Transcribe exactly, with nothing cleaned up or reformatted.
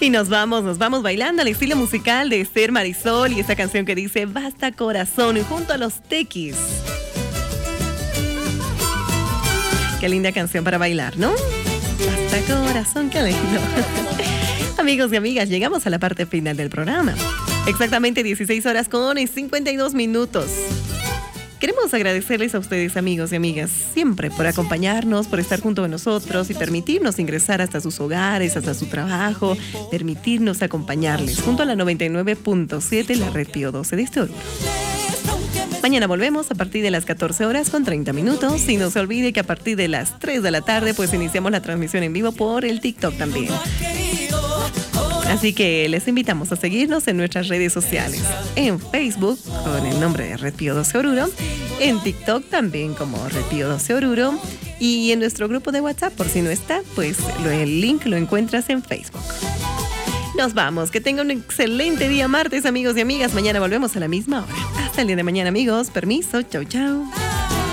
Y nos vamos, nos vamos bailando al estilo musical de Esther Marisol y esta canción que dice Basta Corazón junto a los Tequis. Qué linda canción para bailar, ¿no? Basta Corazón, qué lindo. Amigos y amigas, llegamos a la parte final del programa. Exactamente dieciséis horas con cincuenta y dos minutos. Queremos agradecerles a ustedes, amigos y amigas, siempre por acompañarnos, por estar junto a nosotros y permitirnos ingresar hasta sus hogares, hasta su trabajo, permitirnos acompañarles junto a la noventa y nueve punto siete, la red Pío doce de este Oruro. Mañana volvemos a partir de las catorce horas con treinta minutos y no se olvide que a partir de las tres de la tarde pues iniciamos la transmisión en vivo por el TikTok también. Así que les invitamos a seguirnos en nuestras redes sociales. En Facebook, con el nombre de Red Pío doce Oruro. En TikTok también como Red Pío doce Oruro. Y en nuestro grupo de WhatsApp, por si no está, pues el link lo encuentras en Facebook. Nos vamos. Que tengan un excelente día martes, amigos y amigas. Mañana volvemos a la misma hora. Hasta el día de mañana, amigos. Permiso. Chau, chau.